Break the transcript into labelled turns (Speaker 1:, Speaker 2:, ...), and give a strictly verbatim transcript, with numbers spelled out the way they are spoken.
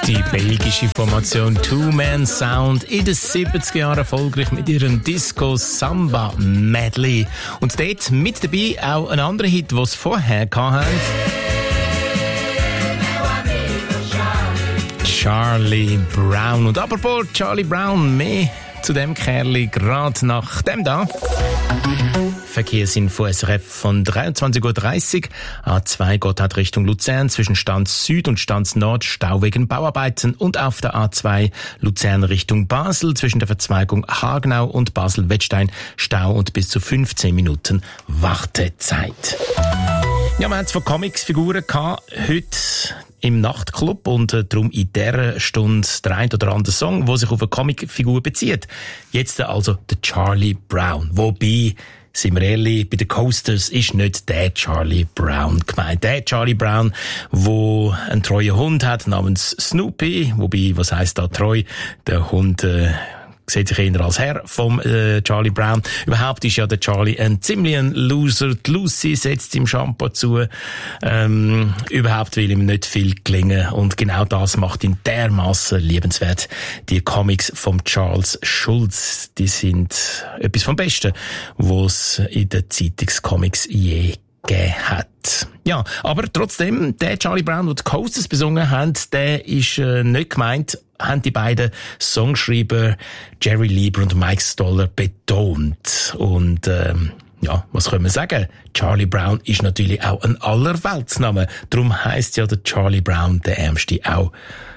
Speaker 1: Die belgische Formation Two Man Sound in den siebziger Jahren erfolgreich mit ihrem Disco-Samba-Medley. Und dort mit dabei auch ein anderer Hit, den sie vorher hatten. Charlie Brown. Und apropos Charlie Brown, mehr zu dem Kerli gerade nach dem da. Verkehrsinfo S R F von dreiundzwanzig Uhr dreißig. A zwei Gotthard Richtung Luzern zwischen Stanz Süd und Stanz Nord Stau wegen Bauarbeiten und auf der A zwei Luzern Richtung Basel zwischen der Verzweigung Hagenau und Basel-Wettstein Stau und bis zu fünfzehn Minuten Wartezeit. Ja, wir haben zwar Comics-Figuren gehabt, heute im Nachtclub und äh, darum in dieser Stunde der ein oder andere Song, der sich auf eine Comicfigur bezieht. Jetzt also der Charlie Brown. Wobei, sind wir ehrlich, bei den Coasters ist nicht der Charlie Brown gemeint. Der Charlie Brown, der einen treuen Hund hat namens Snoopy. Wobei, was heisst da treu? Der Hund äh, sieht sich eher als Herr vom äh, Charlie Brown. Überhaupt ist ja der Charlie ein ziemlich ein Loser. Die Lucy setzt ihm Shampoo zu. Ähm, überhaupt will ihm nicht viel gelingen. Und genau das macht ihn dermassen liebenswert. Die Comics von Charles Schulz, die sind etwas vom Besten, was es in den Zeitungscomics je gegeben hat. Ja, aber trotzdem, der Charlie Brown, der die Coasters besungen hat, der ist äh, nicht gemeint, haben die beiden Songschreiber Jerry Lieber und Mike Stoller betont. Und ähm, ja, was können wir sagen? Charlie Brown ist natürlich auch ein Allerweltsname. Darum heisst ja der Charlie Brown der Ärmste auch